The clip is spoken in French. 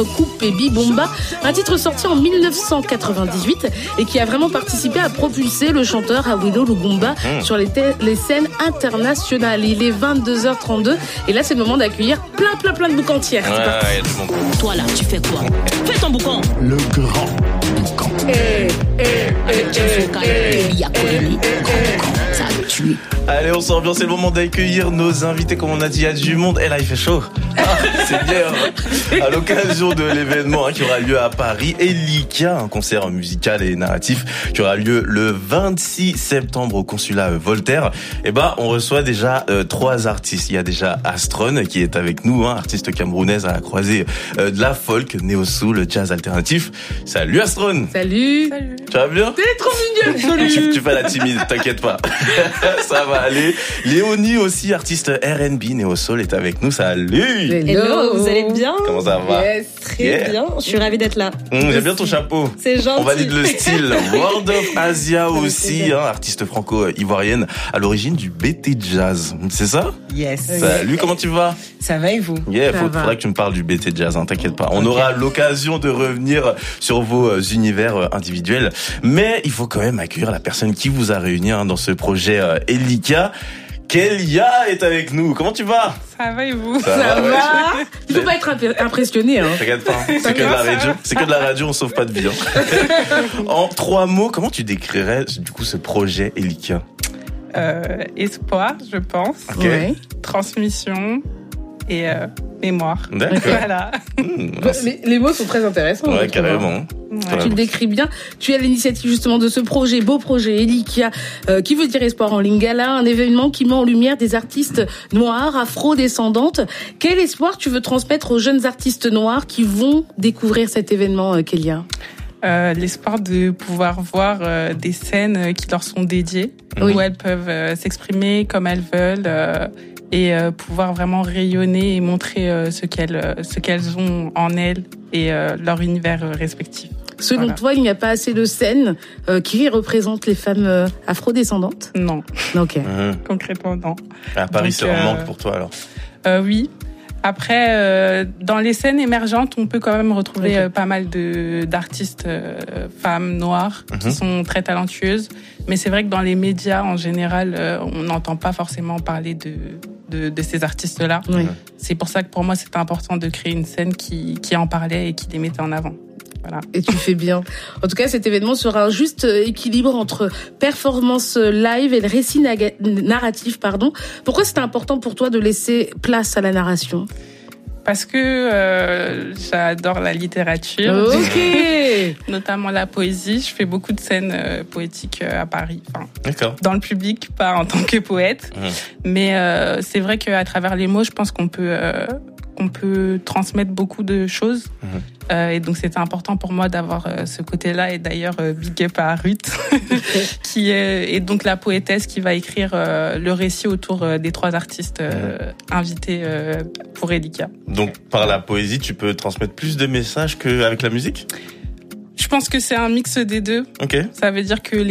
titre Coupe et Bibomba, un titre sorti en 1998 et qui a vraiment participé à propulser le chanteur Awilo Lugomba sur les scènes internationales. Il est 22h32 et là c'est le moment d'accueillir plein de boucantières. Ouais, toi là, tu fais quoi? Fais ton boucan. Le grand boucan. Ça a tué. Allez, on s'ambiance, c'est le moment d'accueillir nos invités. Comme on a dit, il y a du monde. Et là, il fait chaud. C'est bien. À l'occasion de l'événement qui aura lieu à Paris, Elika, un concert musical et narratif qui aura lieu le 26 septembre au consulat Voltaire. On reçoit déjà 3 artistes. Il y a déjà Astron qui est avec nous, artiste camerounaise à la croisée de la folk, néo-soul, jazz alternatif. Salut Astron. Salut. Tu vas bien? T'es trop mignonne. Tu fais la timide, t'inquiète pas. Ça va aller. Léonie aussi, artiste R&B néo-soul, est avec nous. Salut. Hello, vous allez bien? Comment ça va? Yes. Très bien, je suis ravie d'être là. J'aime bien ton chapeau. C'est gentil. On valide le style. World of Asia aussi, artiste franco-ivoirienne à l'origine du BT Jazz. C'est ça? Yes. Salut, comment tu vas? Ça va et vous? Faudra que tu me parles du BT Jazz, t'inquiète pas. On aura l'occasion de revenir sur vos univers individuels. Mais il faut quand même accueillir la personne qui vous a réunis dans ce projet Elika. Kélia est avec nous. Comment tu vas? Ça va et vous? Ça va. Il faut pas être impressionné. T'inquiète pas. C'est que de la radio. C'est que de la radio, on sauve pas de vie. En 3 mots, comment tu décrirais du coup ce projet Elika? Espoir, je pense. Okay. Ouais. Transmission et mémoire. D'accord. Voilà. Les mots sont très intéressants. Ouais, carrément. Tu le décris bien. Tu es à l'initiative justement de ce projet, beau projet, Elika, qui veut dire espoir en lingala, un événement qui met en lumière des artistes noirs, afro-descendantes. Quel espoir tu veux transmettre aux jeunes artistes noirs qui vont découvrir cet événement, Kélia? L'espoir de pouvoir voir des scènes qui leur sont dédiées, où elles peuvent s'exprimer comme elles veulent et pouvoir vraiment rayonner et montrer ce qu'elles ont en elles et leur univers respectif. Selon toi, il n'y a pas assez de scènes qui représentent les femmes afro-descendantes? Non. Ok. Concrètement, non. À Paris, c'est un manque pour toi alors? Oui. Après, dans les scènes émergentes, on peut quand même retrouver pas mal d'artistes femmes noires qui sont très talentueuses. Mais c'est vrai que dans les médias, en général, on n'entend pas forcément parler de ces artistes-là. Oui. C'est pour ça que pour moi, c'était important de créer une scène qui en parlait et qui les mettait en avant. Voilà. Et tu fais bien. En tout cas, cet événement sera un juste équilibre entre performance live et le récit narratif, Pourquoi c'était important pour toi de laisser place à la narration? Parce que j'adore la littérature, notamment la poésie. Je fais beaucoup de scènes poétiques à Paris. D'accord. Dans le public, pas en tant que poète. Mais c'est vrai qu'à travers les mots, je pense qu'on peut transmettre beaucoup de choses. Et donc, c'était important pour moi d'avoir ce côté-là. Et d'ailleurs, big up à Ruth, qui est donc la poétesse qui va écrire le récit autour des 3 artistes invités pour Elika. Donc, par la poésie, tu peux transmettre plus de messages qu'avec la musique? Je pense que c'est un mix des deux. Ok. Ça veut dire que